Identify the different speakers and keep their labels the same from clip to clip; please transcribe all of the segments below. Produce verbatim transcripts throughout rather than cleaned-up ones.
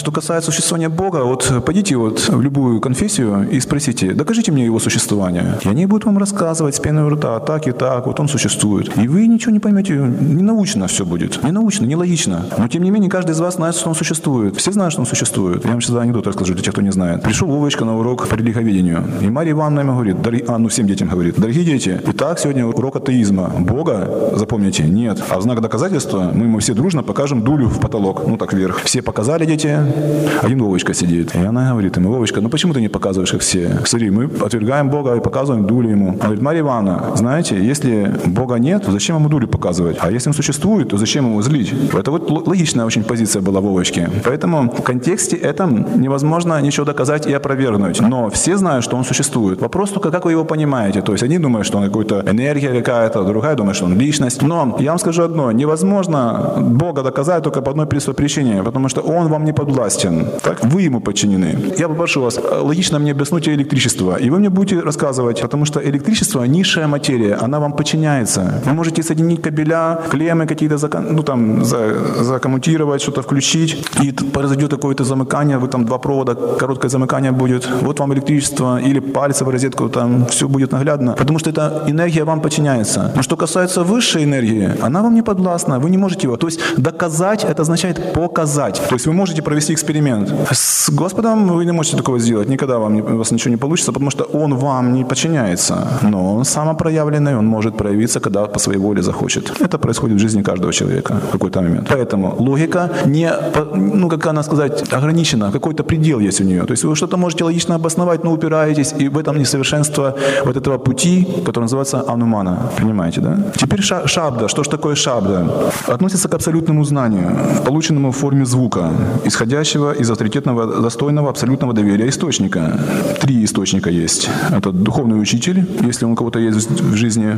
Speaker 1: Что касается существования Бога, вот пойдите вот в любую конфессию и спросите, докажите мне его существование. И они будут вам рассказывать с пеной у рта, так и так, вот он существует. И вы ничего не поймете, не научно все будет. Не научно, не логично. Но тем не менее, каждый из вас знает, что он существует. Все знают, что он существует. Я вам сейчас анекдот расскажу для тех, кто не знает. Пришел Вовочка на урок по религоведению. И Марья Ивановна ему говорит, дорогие, а, ну всем детям говорит, дорогие дети, итак, сегодня урок атеизма. Бога, запомните, нет. А в знак доказательства мы ему все дружно покажем дулю в потолок. Ну так вверх. Все показали, дети. Один Вовочка сидит. И она говорит ему, Вовочка, ну почему ты не показываешь их все? Смотри, мы отвергаем Бога и показываем дулю ему. Она говорит, Марья Ивановна, знаете, если Бога нет, то зачем ему дулю показывать? А если он существует, то зачем его злить? Это вот логичная очень позиция была Вовочки. Поэтому в контексте этом невозможно ничего доказать и опровергнуть. Но все знают, что он существует. Вопрос только, как вы его понимаете. То есть одни думают, что он какая-то энергия какая-то, другая думает, что он личность. Но я вам скажу одно. Невозможно Бога доказать только по одной простой причине, потому что он вам не подвластен. Так? Вы ему подчинены. Я попрошу вас логично мне объяснить электричество. И вы мне будете рассказывать, потому что электричество – низшая материя, она вам подчиняется. Вы можете соединить кабеля, клеммы какие-то, ну, там, за, закоммутировать, что-то включить, и произойдет какое-то замыкание, вы там два провода, короткое замыкание будет. Вот вам электричество, или пальцы в розетку, там все будет наглядно, потому что эта энергия вам подчиняется. Но что касается высшей энергии, она вам не подвластна, вы не можете его. То есть доказать – это означает показать. То есть вы можете провести эксперимент. С Господом вы не можете такого сделать, никогда вам не, у вас ничего не получится, потому что Он вам не подчиняется. Но Он самопроявленный, Он может проявиться, когда по своей воле захочет. Это происходит в жизни каждого человека в какой-то момент. Поэтому логика не, ну, как она сказать, ограничена, какой-то предел есть у нее. То есть вы что-то можете логично обосновать, но упираетесь, и в этом несовершенство вот этого пути, который называется анумана. Понимаете, да? Теперь шабда. Что же такое шабда? Относится к абсолютному знанию, полученному в форме звука, исходящего из авторитетного, достойного, абсолютного доверия источника. Три источника есть. Это духовный учитель, если он у кого-то есть в жизни,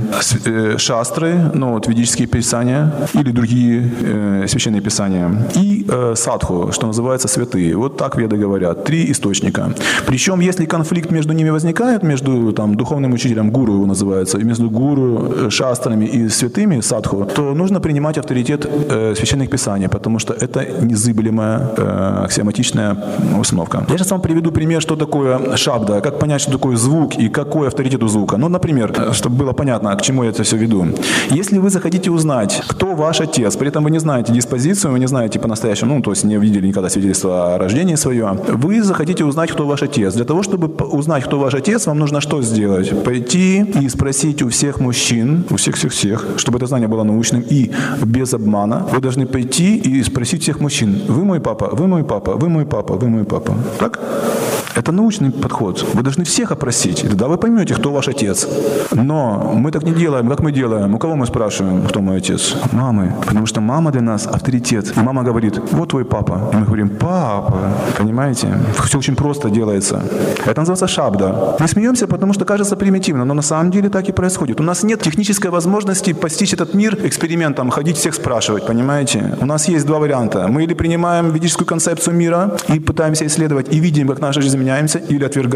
Speaker 1: шастры, ну, вот, ведические писания или другие э, священные писания, и э, садху, что называется святые. Вот так веды говорят. Три источника. Причем, если конфликт между ними возникает, между там, духовным учителем, гуру его называется, и между гуру, шастрами и святыми, садху, то нужно принимать авторитет э, священных писаний, потому что это незыблемая э, аксиоматичная установка. Я сейчас вам приведу пример, что такое шабда, как понять, что такое звук и какой авторитет у звука. Ну, например, чтобы было понятно, к чему я это все веду. Если вы захотите узнать, кто ваш отец, при этом вы не знаете диспозицию, вы не знаете по-настоящему, ну, то есть не видели никогда свидетельства о рождении свое, вы захотите узнать, кто ваш отец. Для того, чтобы узнать, кто ваш отец, вам нужно что сделать? Пойти и спросить у всех мужчин, у всех-всех-всех, чтобы это знание было научным и без обмана, вы должны пойти и спросить всех мужчин: вы мой папа, вы мой папа, вы мой папа, вы мой папа. Так? Это научный подход. Вы должны всех опросить, и тогда вы поймете, кто ваш отец. Но мы так не делаем. Как мы делаем? У кого мы спрашиваем, кто мой отец? Мамы. Потому что мама для нас авторитет. И мама говорит: вот твой папа. И мы говорим: папа. Понимаете? Все очень просто делается. Это называется шабда. Мы смеемся, потому что кажется примитивно, но на самом деле так и происходит. У нас нет технической возможности постичь этот мир экспериментом, ходить всех спрашивать, понимаете? У нас есть два варианта. Мы или принимаем ведическую концепцию мира и пытаемся исследовать, и видим, как наша жизнь меняется, или отвергаем